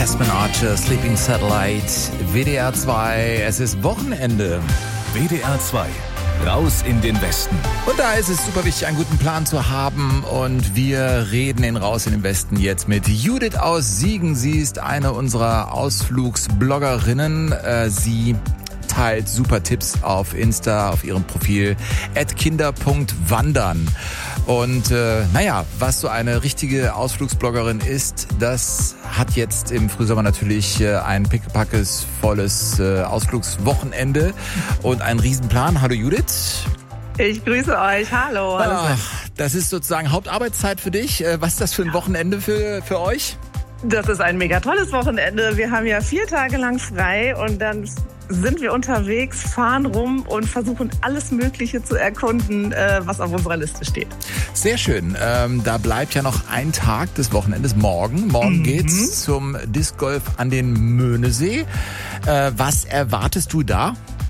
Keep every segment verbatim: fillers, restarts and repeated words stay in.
Aspen Archer, Sleeping Satellite, W D R zwei. Es ist Wochenende. W D R zwei. Raus in den Westen. Und da ist es super wichtig, einen guten Plan zu haben. Und wir reden in Raus in den Westen jetzt mit Judith aus Siegen. Sie ist eine unserer Ausflugsbloggerinnen. Äh, sie teilt super Tipps auf Insta, auf ihrem Profil at kinder punkt wandern. Und äh, naja, was so eine richtige Ausflugsbloggerin ist, das hat jetzt im Frühsommer natürlich äh, ein pickepackes volles äh, Ausflugswochenende und einen Riesenplan. Hallo Judith. Ich grüße euch. Hallo. Hallo. Ach, das ist sozusagen Hauptarbeitszeit für dich. Was ist das für ein Wochenende für, für euch? Das ist ein mega tolles Wochenende. Wir haben ja vier Tage lang frei und dann sind wir unterwegs, fahren rum und versuchen alles Mögliche zu erkunden, was auf unserer Liste steht. Sehr schön. Ähm, da bleibt ja noch ein Tag des Wochenendes. Morgen. Morgen mhm. geht's zum Disc Golf an den Möhnesee. Äh, was erwartest du da?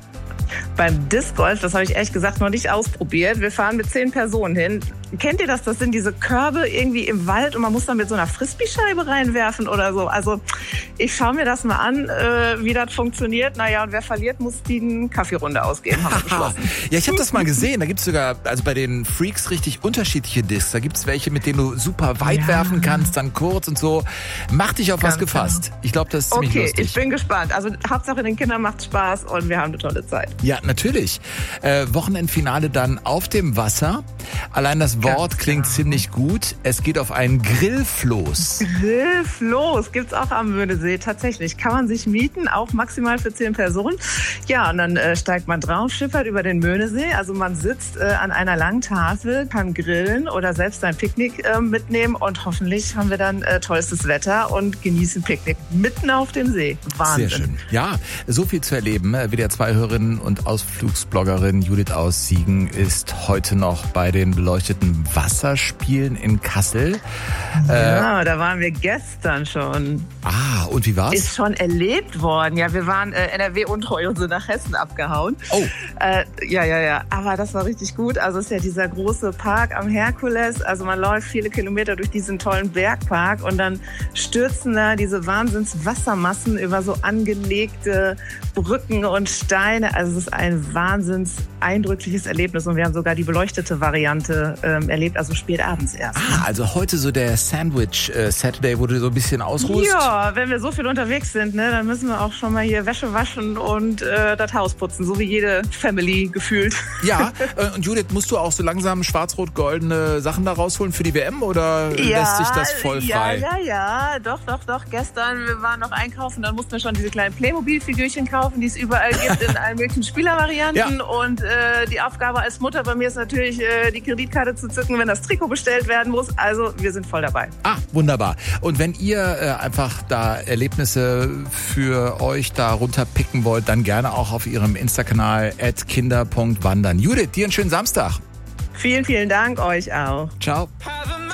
Beim Disc Golf, das habe ich ehrlich gesagt noch nicht ausprobiert. Wir fahren mit zehn Personen hin. Kennt ihr das? Das sind diese Körbe irgendwie im Wald und man muss dann mit so einer Frisbee-Scheibe reinwerfen oder so. Also ich schaue mir das mal an, äh, wie das funktioniert. Naja, und wer verliert, muss die eine Kaffeerunde ausgeben, haben wir beschlossen. Ja, ich habe das mal gesehen. Da gibt es sogar, also bei den Freaks richtig unterschiedliche Discs. Da gibt es welche, mit denen du super weit ja. werfen kannst, dann kurz und so. Mach dich auf Ganz was gefasst. Genau. Ich glaube, das ist ziemlich okay, lustig. Okay, ich bin gespannt. Also Hauptsache den Kindern macht Spaß und wir haben eine tolle Zeit. Ja, natürlich. Äh, Wochenendfinale dann auf dem Wasser. Allein das Wort Ganz klingt genau. ziemlich gut. Es geht auf einen Grillfloß. Grillfloß gibt's auch am Möhnesee. Tatsächlich kann man sich mieten, auch maximal für zehn Personen. Ja, und dann äh, steigt man drauf, schippert über den Möhnesee. Also man sitzt äh, an einer langen Tafel, kann grillen oder selbst ein Picknick äh, mitnehmen. Und hoffentlich haben wir dann äh, tollstes Wetter und genießen Picknick mitten auf dem See. Wahnsinn. Sehr schön. Ja, so viel zu erleben. W D R zwei-Hörerin und Ausflugsbloggerin Judith aus Siegen ist heute noch bei den beleuchteten Wasserspielen in Kassel. Ja, äh, da waren wir gestern schon. Ah, und wie war's? Ist schon erlebt worden. Ja, wir waren äh, N R W untreu und sind nach Hessen abgehauen. Oh. Äh, ja, ja, ja. Aber das war richtig gut. Also es ist ja dieser große Park am Herkules. Also man läuft viele Kilometer durch diesen tollen Bergpark und dann stürzen da diese Wahnsinns-Wassermassen über so angelegte Brücken und Steine. Also es ist ein wahnsinns eindrückliches Erlebnis und wir haben sogar die beleuchtete Variante ähm, erlebt, also spät abends erst. Ah, also heute so der Sandwich äh, Saturday, wo du so ein bisschen ausruhst? Ja, wenn wir so viel unterwegs sind, ne, dann müssen wir auch schon mal hier Wäsche waschen und äh, das Haus putzen, so wie jede Family gefühlt. Ja, äh, und Judith, musst du auch so langsam schwarz-rot-goldene Sachen da rausholen für die W M oder ja, lässt sich das voll frei? Ja, ja, ja, doch, doch, doch. Gestern, wir waren noch einkaufen, dann mussten wir schon diese kleinen Playmobil-Figürchen kaufen, die es überall gibt in allen möglichen Spielervarianten. Ja. Und äh, die Aufgabe als Mutter bei mir ist natürlich, äh, die Kreditkarte zu zücken, wenn das Trikot bestellt werden muss. Also wir sind voll dabei. Ah, wunderbar. Und wenn ihr äh, einfach da Erlebnisse für euch da runterpicken wollt, dann gerne auch auf ihrem Insta-Kanal at kinder punkt wandern. Judith, dir einen schönen Samstag. Vielen, vielen Dank euch auch. Ciao.